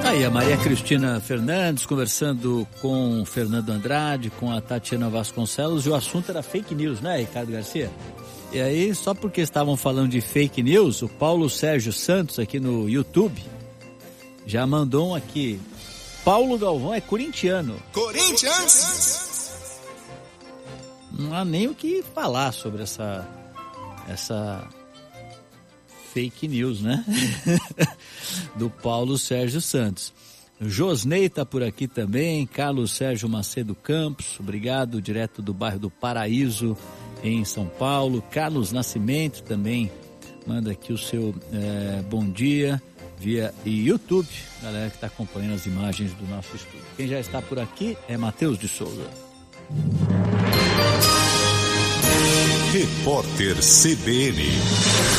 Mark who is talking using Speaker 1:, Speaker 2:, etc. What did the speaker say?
Speaker 1: Aí a Maria Cristina Fernandes conversando com o Fernando Andrade, com a Tatiana Vasconcelos, e o assunto era fake news, né, Ricardo Garcia? E aí, só porque estavam falando de fake news, o Paulo Sérgio Santos aqui no YouTube já mandou um aqui. Paulo Galvão é corintiano.
Speaker 2: Corinthians!
Speaker 1: Não há nem o que falar sobre essa fake news, né? Do Paulo Sérgio Santos. Josnei tá por aqui também, Carlos Sérgio Macedo Campos, obrigado, direto do bairro do Paraíso, em São Paulo. Carlos Nascimento também manda aqui o seu bom dia via YouTube, galera que está acompanhando as imagens do nosso estúdio. Quem já está por aqui é Matheus de Souza.
Speaker 3: Repórter CBN.